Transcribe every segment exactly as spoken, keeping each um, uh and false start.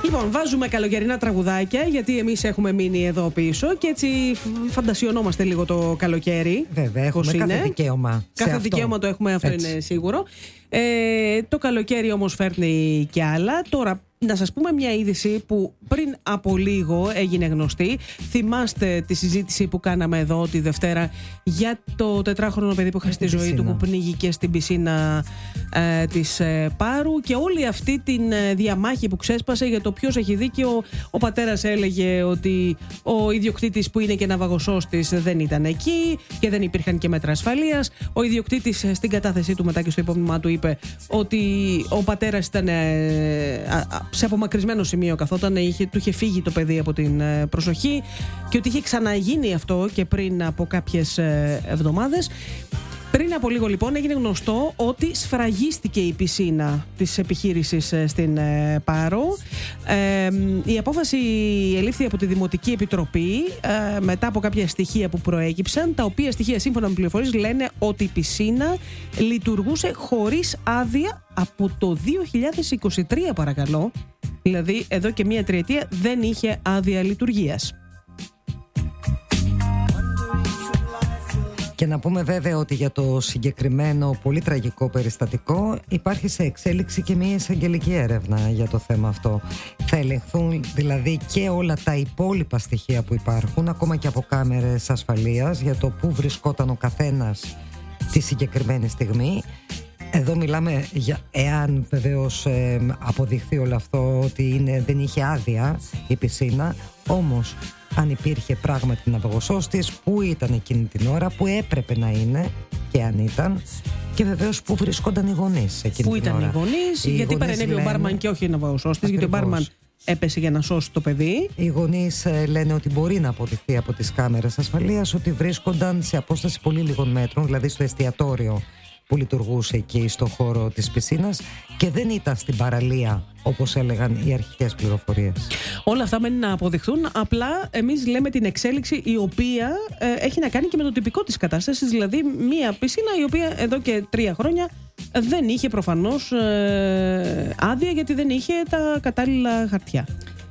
Λοιπόν, βάζουμε καλοκαιρινά τραγουδάκια, γιατί εμείς έχουμε μείνει εδώ πίσω και έτσι φαντασιωνόμαστε λίγο το καλοκαίρι. Βέβαια, έχουμε κάθε είναι. δικαίωμα. Κάθε δικαίωμα το έχουμε, αυτό έτσι είναι σίγουρο. Ε, το καλοκαίρι όμως φέρνει κι άλλα. Τώρα, να σας πούμε μια είδηση που πριν από λίγο έγινε γνωστή. Θυμάστε τη συζήτηση που κάναμε εδώ τη Δευτέρα για το τετράχρονο παιδί που είχα στη ζωή του, που πνίγηκε στην πισίνα ε, της ε, Πάρου, και όλη αυτή τη ε, διαμάχη που ξέσπασε για το ποιος έχει δίκιο. Ο πατέρας έλεγε ότι ο ιδιοκτήτης, που είναι και ναυαγοσώστης, δεν ήταν εκεί και δεν υπήρχαν και μέτρα ασφαλείας. Ο ιδιοκτήτης στην κατάθεσή του μετά και στο υπόμνημά του είπε ότι ο πατέρας ήταν ε, σε απομακρυσμένο σημείο καθόταν, είχε, του είχε φύγει το παιδί από την ε, προσοχή, και ότι είχε ξαναγίνει αυτό και πριν από κάποιες ε, εβδομάδες. Πριν από λίγο λοιπόν έγινε γνωστό ότι σφραγίστηκε η πισίνα της επιχείρησης στην ε, Πάρο. Ε, η απόφαση ελήφθη από τη Δημοτική Επιτροπή ε, μετά από κάποια στοιχεία που προέκυψαν, τα οποία στοιχεία, σύμφωνα με πληροφορίες, λένε ότι η πισίνα λειτουργούσε χωρίς άδεια από το δύο χιλιάδες είκοσι τρία, παρακαλώ. Δηλαδή εδώ και μία τριετία δεν είχε άδεια λειτουργίας. Και να πούμε βέβαια ότι για το συγκεκριμένο πολύ τραγικό περιστατικό υπάρχει σε εξέλιξη και μια εισαγγελική έρευνα για το θέμα αυτό. Θα ελεγχθούν δηλαδή και όλα τα υπόλοιπα στοιχεία που υπάρχουν, ακόμα και από κάμερες ασφαλείας, για το πού βρισκόταν ο καθένας τη συγκεκριμένη στιγμή. Εδώ μιλάμε για, εάν βεβαίως ε, αποδειχθεί όλο αυτό ότι είναι, δεν είχε άδεια η πισίνα, όμως αν υπήρχε πράγματι ναυαγοσώστης, που ήταν εκείνη την ώρα, που έπρεπε να είναι και αν ήταν, και βεβαίως που βρισκόταν οι γονείς εκείνη που την ήταν ώρα. οι γονείς, οι γιατί παρενέβη λένε... ο μπάρμαν και όχι ο ναυαγοσώστης, γιατί ο μπάρμαν έπεσε για να σώσει το παιδί. Οι γονείς ε, λένε ότι μπορεί να αποδειχθεί από τις κάμερες ασφαλείας ότι βρίσκονταν σε απόσταση πολύ λίγων μέτρων, δηλαδή στο εστιατόριο που λειτουργούσε εκεί στο χώρο της πισίνας, και δεν ήταν στην παραλία όπως έλεγαν οι αρχικές πληροφορίες. Όλα αυτά μένει να αποδειχθούν. Απλά εμείς λέμε την εξέλιξη η οποία ε, έχει να κάνει και με το τυπικό της κατάστασης, δηλαδή μία πισίνα η οποία εδώ και τρία χρόνια δεν είχε προφανώς ε, άδεια, γιατί δεν είχε τα κατάλληλα χαρτιά.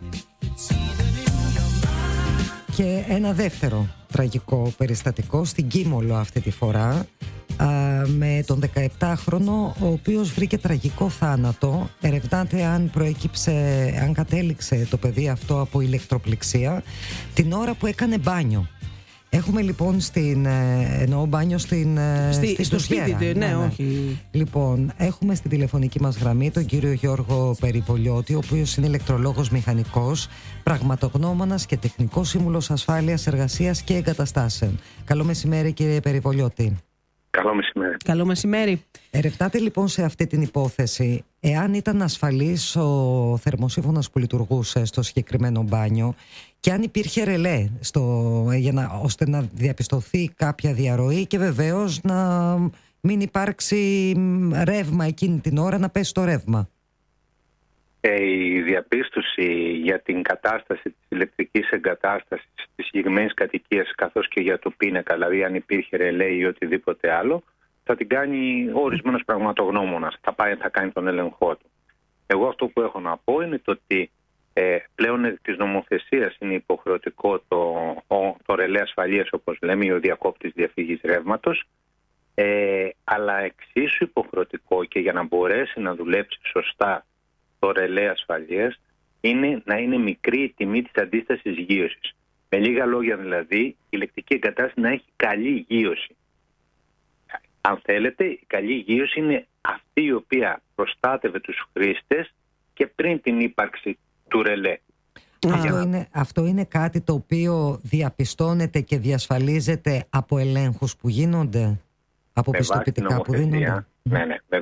Και ένα δεύτερο τραγικό περιστατικό στην Κίμολο αυτή τη φορά, α, με τον δεκαεπτάχρονο, ο οποίος βρήκε τραγικό θάνατο. Ερευνάται αν προέκυψε, αν κατέληξε το παιδί αυτό από ηλεκτροπληξία την ώρα που έκανε μπάνιο. Έχουμε λοιπόν στην, εννοώ μπάνιο στην, στη, στη στο σπίτι, ναι, ναι, όχι. Λοιπόν, έχουμε στην τηλεφωνική μας γραμμή τον κύριο Γιώργο Περιβολιώτη, ο οποίος είναι ηλεκτρολόγος μηχανικός, πραγματογνώμονας και τεχνικός σύμβουλος ασφάλειας εργασίας και εγκαταστάσεων. Καλό μεσημέρι, κύριε Περιβολιώτη. Καλό μεσημέρι. Καλό μεσημέρι. Ερευνάτε λοιπόν σε αυτή την υπόθεση εάν ήταν ασφαλής ο θερμοσύφωνας που λειτουργούσε στο συγκεκριμένο μπάνιο, και αν υπήρχε ρελέ στο, για να, ώστε να διαπιστωθεί κάποια διαρροή και βεβαίως να μην υπάρξει ρεύμα εκείνη την ώρα, να πέσει το ρεύμα. Ε, η διαπίστωση για την κατάσταση της ηλεκτρικής εγκατάστασης της συγκεκριμένης κατοικίας, καθώς και για το πίνακα, δηλαδή αν υπήρχε ρελέ ή οτιδήποτε άλλο, θα την κάνει ο ορισμένος πραγματογνώμονας. Θα πάει, θα κάνει τον έλεγχό του. Εγώ αυτό που έχω να πω είναι το ότι ε, πλέον της νομοθεσίας είναι υποχρεωτικό το, το ρελέ ασφαλείας, όπως λέμε, ή ο διακόπτης διαφυγής ρεύματος, ε, αλλά εξίσου υποχρεωτικό, και για να μπορέσει να δουλέψει σωστά το ρελέ ασφαλείας, είναι να είναι μικρή η τιμή της αντίστασης γείωσης. Με λίγα λόγια δηλαδή, η ηλεκτρική εγκατάσταση να έχει καλή γείωση. Αν θέλετε, η καλή γείωση είναι αυτή η οποία προστάτευε τους χρήστες και πριν την ύπαρξη του ρελέ. Αυτό είναι, αυτό είναι κάτι το οποίο διαπιστώνεται και διασφαλίζεται από ελέγχους που γίνονται, από πιστοποιητικά που δίνονται. Ναι, ναι.